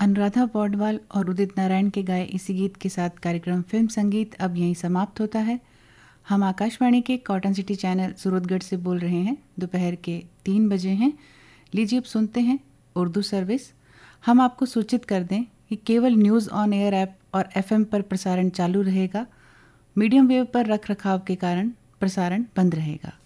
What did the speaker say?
अनुराधा पौडवाल और उदित नारायण के गाए इसी गीत के साथ कार्यक्रम फिल्म संगीत अब यहीं समाप्त होता है। हम आकाशवाणी के कॉटन सिटी चैनल सूरतगढ़ से बोल रहे हैं। दोपहर के 3 बजे हैं। लीजिए अब सुनते हैं उर्दू सर्विस। हम आपको सूचित कर दें कि केवल न्यूज़ ऑन एयर ऐप और एफएम पर प्रसारण चालू रहेगा। मीडियम वेव पर रख रखाव के कारण प्रसारण बंद रहेगा।